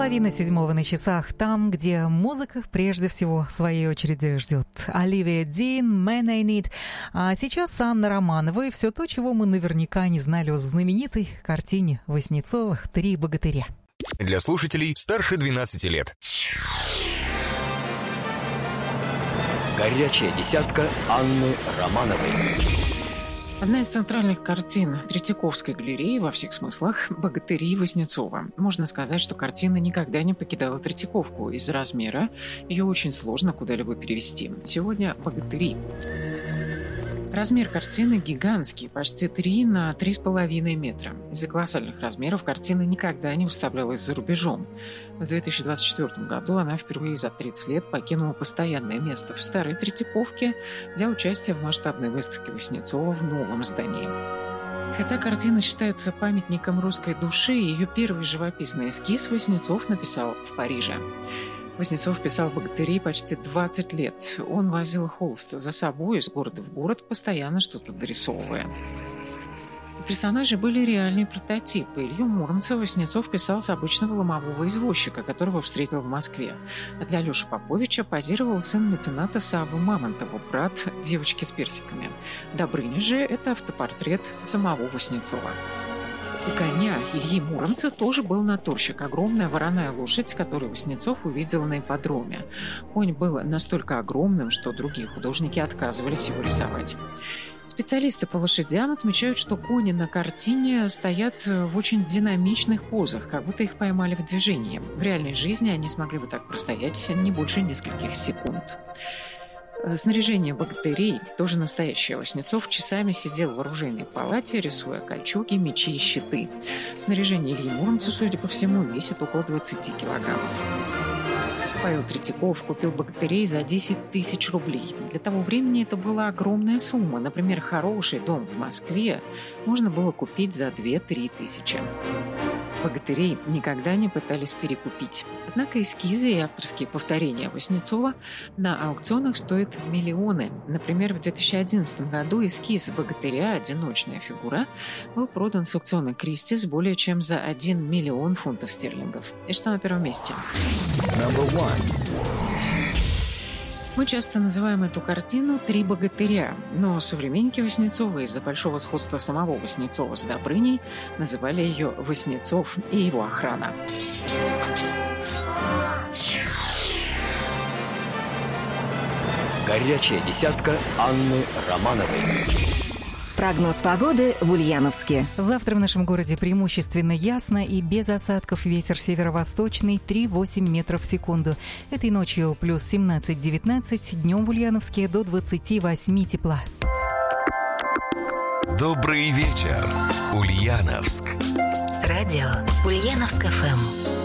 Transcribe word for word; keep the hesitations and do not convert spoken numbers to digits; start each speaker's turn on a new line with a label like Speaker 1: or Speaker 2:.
Speaker 1: Половина седьмого на часах, там, где музыка прежде всего в своей очереди ждет. Оливия Дин, Man I Need. А сейчас Анна Романова и все то, чего мы наверняка не знали о знаменитой картине Васнецова «Три богатыря».
Speaker 2: Для слушателей старше двенадцати лет.
Speaker 3: Горячая десятка Анны Романовой.
Speaker 4: Одна из центральных картин Третьяковской галереи во всех смыслах «Богатыри» Васнецова. Можно сказать, что картина никогда не покидала Третьяковку. Из-за размера ее очень сложно куда-либо перевести. Сегодня «Богатыри». Размер картины гигантский, почти три на три с половиной метра. Из-за колоссальных размеров картина никогда не выставлялась за рубежом. В две тысячи двадцать четвёртом году она впервые за тридцать лет покинула постоянное место в Старой Третьяковке для участия в масштабной выставке Васнецова в новом здании. Хотя картина считается памятником русской души, ее первый живописный эскиз Васнецов написал в Париже. Васнецов писал «Богатырей» почти двадцать лет. Он возил холст за собой из города в город, постоянно что-то дорисовывая. Персонажи были реальные прототипы. Илью Муромца Васнецов писал с обычного ломового извозчика, которого встретил в Москве. А для Лёши Поповича позировал сын мецената Саввы Мамонтова, брат девочки с персиками. Добрыня же – это автопортрет самого Васнецова. У коня Ильи Муромца тоже был натурщик, огромная вороная лошадь, которую Васнецов увидел на ипподроме. Конь был настолько огромным, что другие художники отказывались его рисовать. Специалисты по лошадям отмечают, что кони на картине стоят в очень динамичных позах, как будто их поймали в движении. В реальной жизни они смогли бы так простоять не больше нескольких секунд. Снаряжение богатырей тоже настоящее. Васнецов часами сидел в оружейной палате, рисуя кольчуги, мечи и щиты. Снаряжение Ильи Муромца, судя по всему, весит около двадцати килограммов. Павел Третьяков купил богатырей за десять тысяч рублей. Для того времени это была огромная сумма. Например, хороший дом в Москве можно было купить за две-три тысячи. Богатырей никогда не пытались перекупить. Однако эскизы и авторские повторения Васнецова на аукционах стоят миллионы. Например, в две тысячи одиннадцатом году эскиз богатыря «Одиночная фигура» был продан с аукциона Кристис более чем за один миллион фунтов стерлингов. И что на первом месте? Мы часто называем эту картину «Три богатыря», но современники Васнецова из-за большого сходства самого Васнецова с Добрыней называли ее «Васнецов и его охрана».
Speaker 3: Горячая десятка Анны Романовой.
Speaker 5: Прогноз погоды в Ульяновске.
Speaker 1: Завтра в нашем городе преимущественно ясно и без осадков. Ветер северо-восточный три-восемь метров в секунду. Этой ночью плюс семнадцать-девятнадцать, днем в Ульяновске до двадцати восьми тепла.
Speaker 2: Добрый вечер, Ульяновск.
Speaker 5: Радио Ульяновск эф эм.